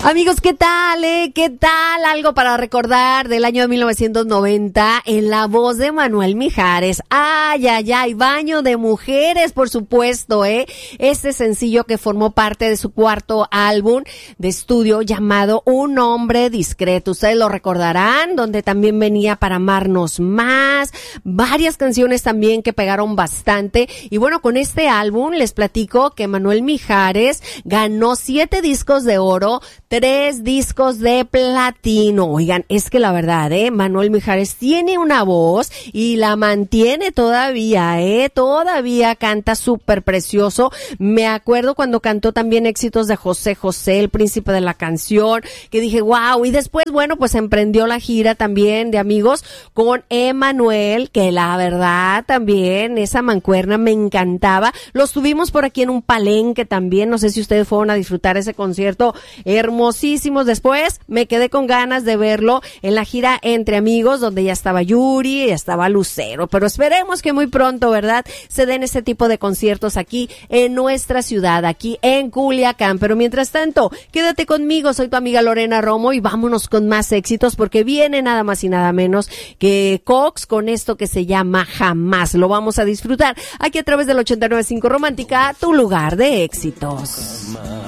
Amigos, ¿qué tal, ¿Qué tal? Algo para recordar del año de 1990 en la voz de Manuel Mijares. Ay, ay, ay, Baño de Mujeres, por supuesto, Este sencillo que formó parte de su cuarto álbum de estudio llamado Un Hombre Discreto. Ustedes lo recordarán, donde también venía Para Amarnos Más, varias canciones también que pegaron bastante. Y bueno, con este álbum les platico que Manuel Mijares ganó 7 discos de oro, 3 discos de platino. Oigan, es que la verdad, Manuel Mijares tiene una voz y la mantiene todavía, todavía canta súper precioso. Me acuerdo cuando cantó también éxitos de José José, el príncipe de la canción, que dije, wow. Y después, bueno, pues emprendió la gira también de Amigos con Emanuel, que la verdad también, esa mancuerna me encantaba. Los tuvimos por aquí en un palenque también, no sé si ustedes fueron a disfrutar ese concierto hermosísimos. Después me quedé con ganas de verlo en la gira Entre Amigos, donde ya estaba Yuri, ya estaba Lucero, pero esperemos que muy pronto, ¿verdad?, se den ese tipo de conciertos aquí en nuestra ciudad, aquí en Culiacán. Pero mientras tanto, quédate conmigo, soy tu amiga Lorena Romo y vámonos con más éxitos, porque viene nada más y nada menos que Cox con esto que se llama Jamás. Lo vamos a disfrutar aquí a través del 89.5 Romántica, tu lugar de éxitos.